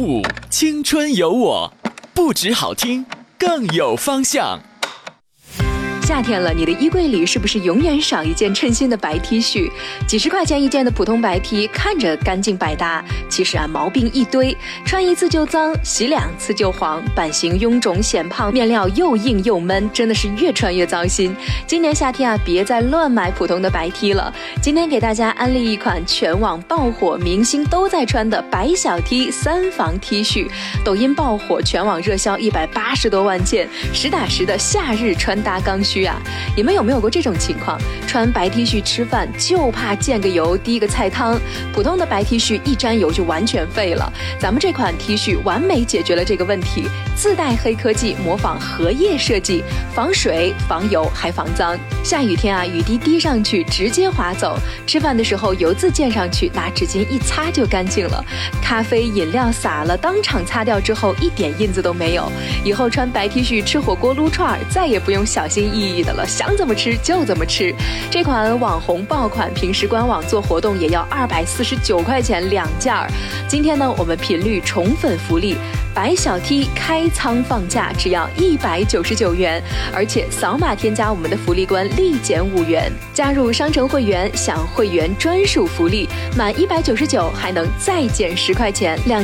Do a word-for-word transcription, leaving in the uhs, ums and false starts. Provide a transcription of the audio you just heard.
五青春有我，不只好听，更有方向。 夏天了，你的衣柜里是不是永远少一件称心的白 T 恤？几十块钱一件的普通白 T， 看着干净百搭，其实啊毛病一堆，穿一次就脏，洗两次就黄，版型臃肿显胖，面料又硬又闷，真的是越穿越糟心。今年夏天啊，别再乱买普通的白 T 了。今天给大家安利一款全网爆火、明星都在穿的白小 T 三防 T 恤，抖音爆火，全网热销一百八十多万件，实打实的夏日穿搭刚需。你们有没有过这种情况？穿白 T 恤吃饭就怕溅个油滴个菜汤，普通的白 T 恤一沾油就完全废了。咱们这款 T 恤完美解决了这个问题，自带黑科技，模仿荷叶设计，防水防油还防脏。下雨天啊，雨滴滴上去直接滑走，吃饭的时候油渍溅上去，拿纸巾一擦就干净了。咖啡饮料洒了，当场擦掉之后一点印子都没有。以后穿白 T 恤吃火锅撸串，再也不用小心翼翼的了，想怎么吃就怎么吃。这款网红爆款，平时官网做活动也要二百四十九块钱两件儿。今天呢，我们频率宠粉福利，白小 T 开仓放价只要一百九十九元，而且扫码添加我们的福利官立减五元，加入商城会员享会员专属福利，满一百九十九还能再减十块钱。两